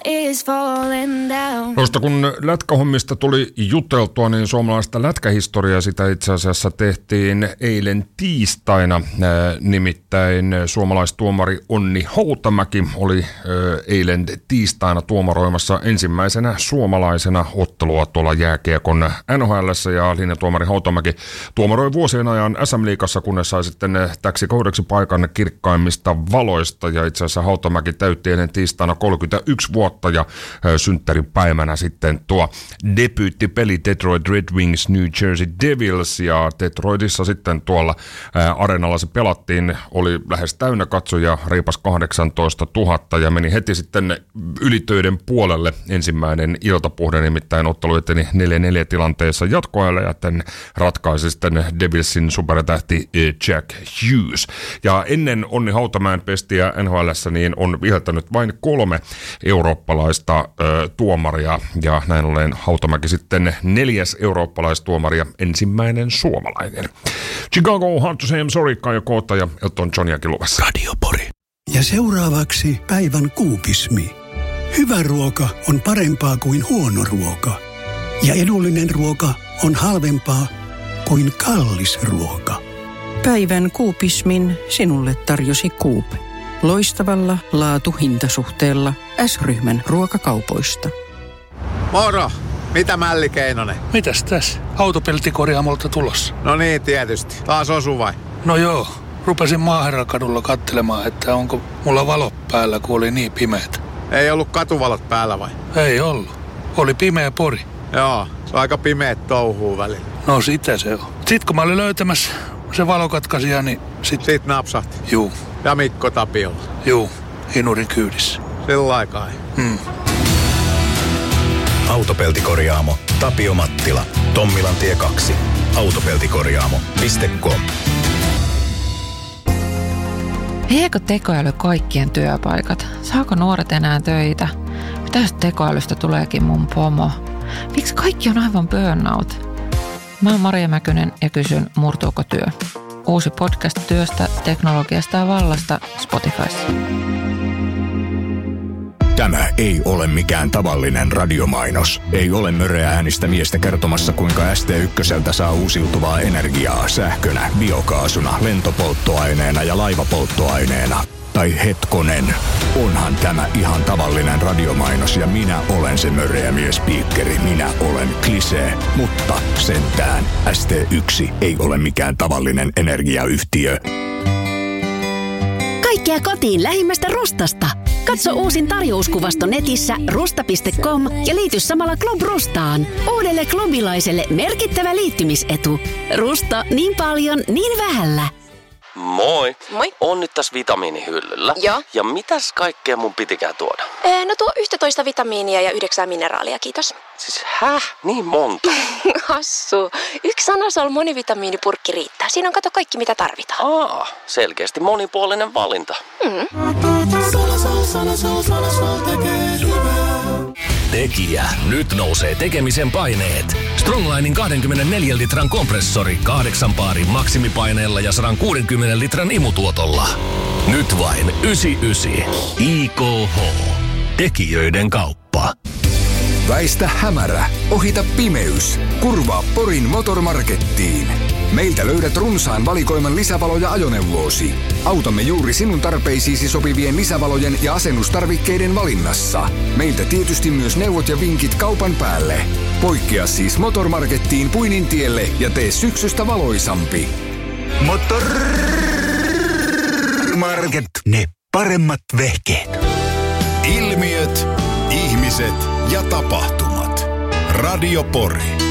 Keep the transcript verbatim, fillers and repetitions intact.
Tuosta kun lätkähommista tuli juteltua, niin suomalaista lätkähistoriaa sitä itse asiassa tehtiin eilen tiistaina. Nimittäin suomalaistuomari Onni Hautamäki oli eilen tiistaina tuomaroimassa ensimmäisenä suomalaisena ottelua tuolla jääkiekon N H L:ssä, ja linjatuomari Hautamäki tuomaroi vuosien ajan S M-liigassa, kunnes sai sitten täksi kaudeksi paikan kirkkaimmista valoista, ja itse asiassa Hautamäki täytti ennen tiistaina kolmekymmentäyksi vuotta ja synttäripäivänä sitten tuo debyyttipeli Detroit Red Wings New Jersey Devils, ja Detroitissa sitten tuolla ää, areenalla se pelattiin, oli lähes täynnä katsoja, reipas kahdeksantoista tuhatta, ja meni heti sitten ylitöiden puolelle ensimmäinen iltapuhde, nimittäin ottelu eteni neljä neljä tilanteessa jatkoajalle, ja tämän ratkaisi sitten Devilsin supertähti Jack Hughes. Ja ennen Onni Hautamäen pestiä N H L:ssä niin on viheltänyt vain kolme eurooppalaista ö, tuomaria, ja näin ollen Hautamäki sitten neljäs eurooppalaistuomari ja ensimmäinen suomalainen. Chicago, Hard to Say I'm Sorry, Kaija Koota ja Elton Johniakin luvassa. Radio Pori. Ja seuraavaksi päivän kuupismi. Hyvä ruoka on parempaa kuin huono ruoka. Ja edullinen ruoka on halvempaa kuin kallis ruoka. Päivän kuupismin sinulle tarjosi Coop. Loistavalla laatu-hintasuhteella S-ryhmän ruokakaupoista. Moro! Mitä Mälli Keinonen? Mitäs tässä? Autopeltikorjaamolta tulossa. No niin, tietysti. Taas osu vai? No joo. Rupesin Maaherrakadulla katselemaan, että onko mulla valot päällä, kun oli niin pimeätä. Ei ollut katuvalot päällä vai? Ei ollut. Oli pimeä Pori. Joo, se on aika pimeät touhuu välillä. No sitä se on. Sitten kun mä olin löytämässä se valokatkaisija, niin sit... Sit napsahti? Juu. Ja Mikko Tapiolla? Juu, hinurin kyydissä. Sillä aikaa. Hmm. Autopeltikorjaamo Tapio Mattila. Tommilantie kaksi. Autopeltikorjaamo piste com. Viekö tekoäly kaikkien työpaikat? Saako nuoret enää töitä? Mitä jos tekoälystä tuleekin mun pomo? Miksi kaikki on aivan burnout? Mä oon Maria Mäkynen ja kysyn, murtuuko työ? Uusi podcast työstä, teknologiasta ja vallasta Spotifyssa. Tämä ei ole mikään tavallinen radiomainos. Ei ole möreä äänistä miestä kertomassa, kuinka S T ykköseltä saa uusiutuvaa energiaa sähkönä, biokaasuna, lentopolttoaineena ja laivapolttoaineena. Tai hetkonen, onhan tämä ihan tavallinen radiomainos ja minä olen se möreä miespiikkeri. Minä olen Klisee, mutta sentään S T yksi ei ole mikään tavallinen energiayhtiö. Kaikkea kotiin lähimmästä Rustasta. Katso uusin tarjouskuvasto netissä rusta piste com ja liity samalla Club Rustaan. Uudelle klubilaiselle merkittävä liittymisetu. Rusta, niin paljon, niin vähällä. Moi. Moi. On nyt tässä vitamiinihyllyllä. Joo. Ja mitäs kaikkea mun pitikään tuoda? Ee, no tuo yksitoista vitamiinia ja yhdeksän mineraalia, kiitos. Siis häh? Niin monta? Hassu. Yksi Anasol monivitamiinipurkki riittää. Siinä on kato kaikki mitä tarvitaan. Aa, selkeästi monipuolinen valinta. Mm. Tekijä. Nyt nousee tekemisen paineet. Strongline kaksikymmentäneljä litran kompressori, kahdeksan paarin maksimipaineella ja sata kuusikymmentä litran imutuotolla. Nyt vain yhdeksänkymmentäyhdeksän. I K H. Tekijöiden kauppa. Väistä hämärä, ohita pimeys. Kurvaa Porin Motormarkettiin. Meiltä löydät runsaan valikoiman lisävaloja ajoneuvoosi. Autamme juuri sinun tarpeisiisi sopivien lisävalojen ja asennustarvikkeiden valinnassa. Meiltä tietysti myös neuvot ja vinkit kaupan päälle. Poikkea siis Motormarkettiin Puinintielle ja tee syksystä valoisampi. Motormarket. Ne paremmat vehkeet. Ilmiöt, ihmiset ja tapahtumat. Radio Pori.